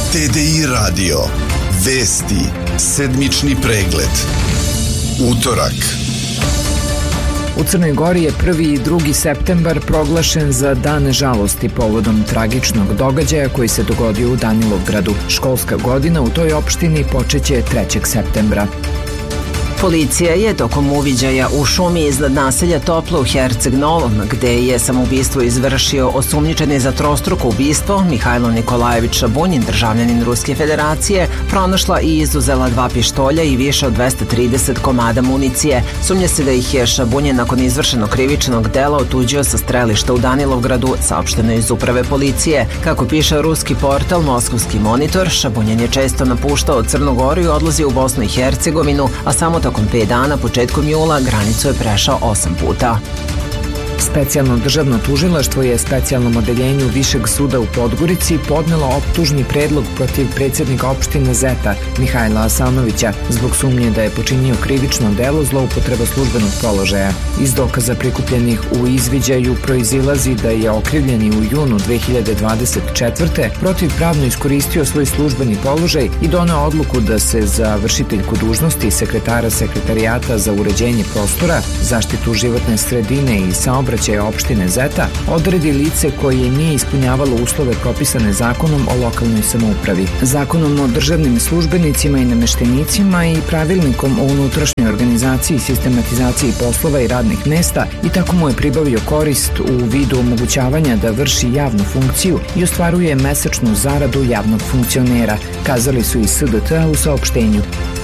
TDI radio. Vesti. Sedmični pregled. Utorak. U Crnoj Gori je 1. i 2. septembar proglašen za Dan žalosti povodom tragičnog događaja koji se dogodio u Danilovgradu. Školska godina u toj opštini počeće 3. septembra. Policija je tokom uviđaja u šumi iznad naselja Toplo u Herceg Novom, gde je samoubistvo izvršio osumnjičeni za trostruko ubistvo Mihajlo Nikolajević Šabunjin, državljanin Ruske federacije, pronašla i izuzela 2 pištolja i više od 230 komada municije. Sumnja se da ih je Šabunjin nakon izvršenog krivičnog dela otuđio sa strelišta u Danilovgradu, saopšteno iz uprave policije. Kako piše ruski portal Moskovski monitor, Šabunjin je često napuštao Crnu Goru i odlazio u Bosnu i Hercegovinu, a samo tokom 5 dana, početkom jula, granicu je prešao 8 puta. Specijalno državno tužilaštvo je specijalnom odeljenju Višeg suda u Podgorici podnelo optužni predlog protiv predsjednika opštine Zeta, Mihajla Asanovića, zbog sumnje da je počinio krivično delo zloupotreba službenog položaja. Iz dokaza prikupljenih u izviđaju proizilazi da je okrivljeni u junu 2024. protivpravno iskoristio svoj službeni položaj i doneo odluku da se za vršiteljku dužnosti sekretara Sekretarijata za uređenje prostora, zaštitu životne sredine i saobraćaja opštine Zeta odredi lice koje nije ispunjavalo uslove propisane zakonom o lokalnoj samoupravi, zakonom o državnim službenicima i nameštenicima i pravilnikom o unutrašnjoj organizaciji i sistematizaciji poslova i radnih mesta, i tako mu je pribavio korist u vidu omogućavanja da vrši javnu funkciju i ostvaruje mesečnu zaradu javnog funkcionera, kazali su iz SDT u saopštenju.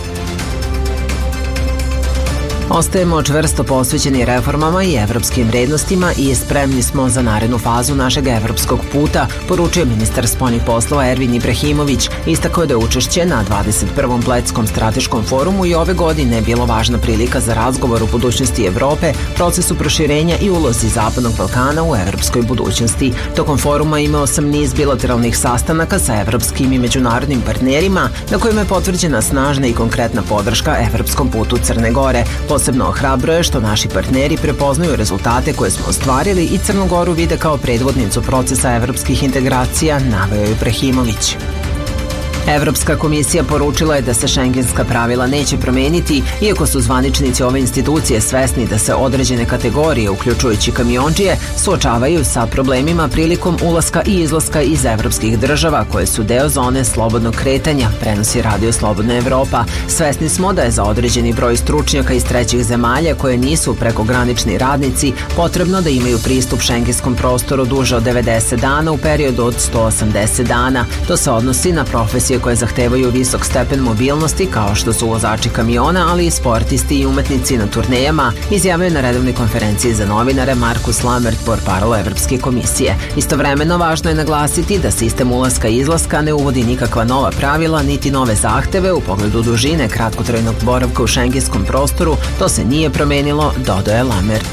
Ostajemo čvrsto posvećeni reformama i evropskim vrednostima i spremni smo za narednu fazu našeg evropskog puta, poručio ministar spoljnih poslova Ervin Ibrahimović. Istakao je da učešće na 21. Blejskom strateškom forumu i ove godine bilo važna prilika za razgovor o budućnosti Evrope, procesu proširenja i ulozi Zapadnog Balkana u evropskoj budućnosti. Tokom foruma imao sam niz bilateralnih sastanaka sa evropskim i međunarodnim partnerima, na kojima je potvrđena snažna i konkretna podrška evropskom putu Crne Gore. Posebno ohrabruje što naši partneri prepoznaju rezultate koje smo ostvarili i Crnu Goru vide kao predvodnicu procesa evropskih integracija, naveo je Ibrahimović. Evropska komisija poručila je da se šengenska pravila neće promeniti, iako su zvaničnici ove institucije svesni da se određene kategorije, uključujući kamiondžije, suočavaju sa problemima prilikom ulaska i izlaska iz evropskih država koje su deo zone slobodnog kretanja, prenosi Radio Slobodna Evropa. Svesni smo da je za određeni broj stručnjaka iz trećih zemalja koje nisu prekogranični radnici potrebno da imaju pristup šengenskom prostoru duže od 90 dana u periodu od 180 dana. To se odnosi na profesije koje zahtevaju visok stepen mobilnosti, kao što su vozači kamiona, ali i sportisti i umetnici na turnejama, izjavio na redovnoj konferenciji za novinare Markus Lammert, portparol Evropske komisije. Istovremeno, važno je naglasiti da sistem ulaska i izlaska ne uvodi nikakva nova pravila niti nove zahteve u pogledu dužine kratkotrajnog boravka u šengenskom prostoru. To se nije promenilo, dodaje Lammert.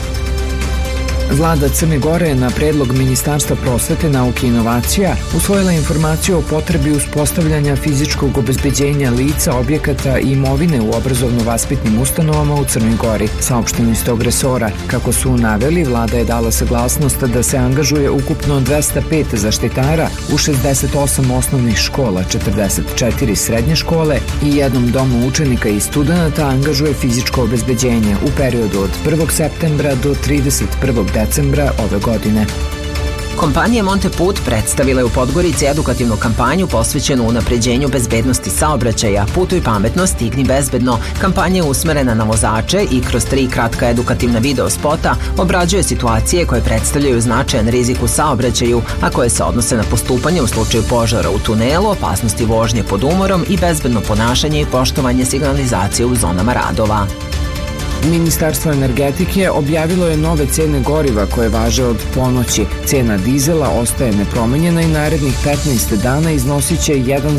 Vlada Crne Gore na predlog Ministarstva prosvete, nauke i inovacija usvojila informaciju o potrebi uspostavljanja fizičkog obezbeđenja lica, objekata i imovine u obrazovno-vaspitnim ustanovama u Crnoj Gori, saopšteno iz tog resora. Kako su naveli, vlada je dala saglasnost da se angažuje ukupno 205 zaštitara u 68 osnovnih škola, 44 srednje škole i jednom domu učenika i studenata angažuje fizičko obezbeđenje u periodu od 1. septembra do 31. decembra ove godine. Kompanija Monteput predstavila je u Podgorici edukativnu kampanju posvećenu unapređenju bezbednosti saobraćaja. Putuj pametno, stigni bezbedno. Kampanja je usmerena na vozače i kroz 3 kratka edukativna video spota obrađuje situacije koje predstavljaju značajan rizik u saobraćaju, a koje se odnose na postupanje u slučaju požara u tunelu, opasnosti vožnje pod umorom i bezbedno ponašanje i poštovanje signalizacije u zonama radova. Ministarstvo energetike objavilo je nove cene goriva koje važe od ponoći. Cena dizela ostaje nepromenjena i narednih 15 dana iznosit će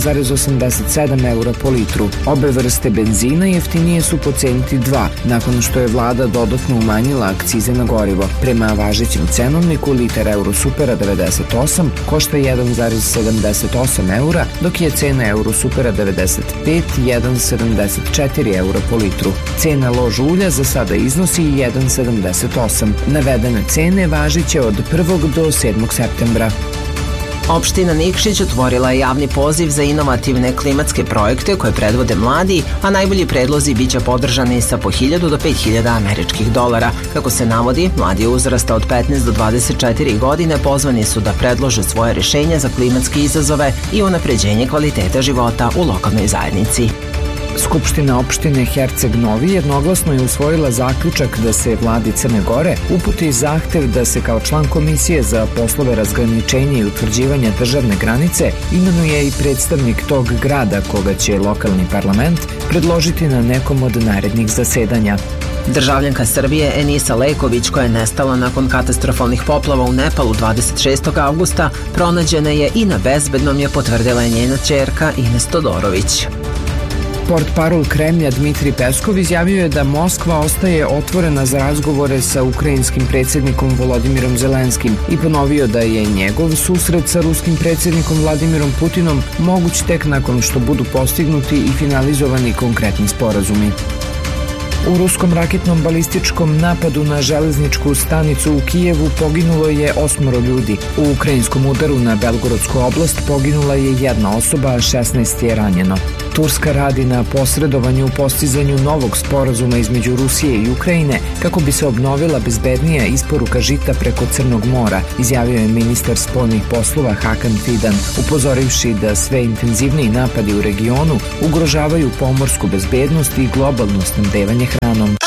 1,87 eura po litru. Obe vrste benzina jeftinije su po ceniti 2, nakon što je vlada dodatno umanjila akcize na gorivo. Prema važećem cenovniku, litar Eurosupera 98 košta 1,78 eura, dok je cena Eurosupera 95 1,74 eura po litru. Cena lož ulja za sada iznosi 1,78. Navedene cene važiće od 1. do 7. septembra. Opština Nikšić otvorila je javni poziv za inovativne klimatske projekte koje predvode mladi, a najbolji predlozi biće podržani sa po 1000 do 5000 američkih dolara. Kako se navodi, mladi uzrasta od 15 do 24 godine pozvani su da predlože svoje rešenja za klimatske izazove i unapređenje kvaliteta života u lokalnoj zajednici. Skupština opštine Herceg Novi jednoglasno je usvojila zaključak da se vladi Crne Gore uputi zahtev da se kao član Komisije za poslove razgraničenja i utvrđivanja državne granice imenuje i predstavnik tog grada koga će lokalni parlament predložiti na nekom od narednih zasedanja. Državljanka Srbije Enisa Leković, koja je nestala nakon katastrofalnih poplava u Nepalu 26. avgusta, pronađena je i na bezbednom, je potvrdila je njena ćerka Ines Todorović. Portparol Kremlja Dmitrij Peskov izjavio je da Moskva ostaje otvorena za razgovore sa ukrajinskim predsjednikom Volodimirom Zelenskim i ponovio da je njegov susret sa ruskim predsjednikom Vladimirom Putinom moguć tek nakon što budu postignuti i finalizovani konkretni sporazumi. U ruskom raketnom balističkom napadu na železničku stanicu u Kijevu poginulo je 8 ljudi. U ukrajinskom udaru na Belgorodsku oblast poginula je 1 osoba, a 16 je ranjeno. Turska radi na posredovanju u postizanju novog sporazuma između Rusije i Ukrajine kako bi se obnovila bezbednija isporuka žita preko Crnog mora, izjavio je ministar spoljnih poslova Hakan Fidan, upozorivši da sve intenzivniji napadi u regionu ugrožavaju pomorsku bezbednost i globalno snabdevanje hranom.